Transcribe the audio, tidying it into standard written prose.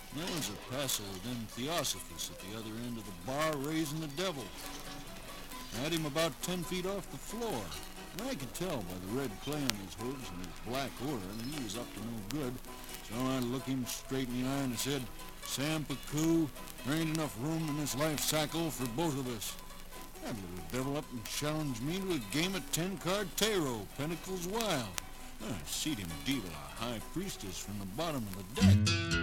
There was a passel of them Theosophists at the other end of the bar raising the devil. I had him about 10 feet off the floor, and I could tell by the red clay on his hooves and his black aura that he was up to no good. So I looked him straight in the eye and I said, "Sam Pacou, there ain't enough room in this life cycle for both of us." That little devil up and challenged me to a game of 10-card tarot, Pentacles Wild. I seed him deal a high priestess from the bottom of the deck.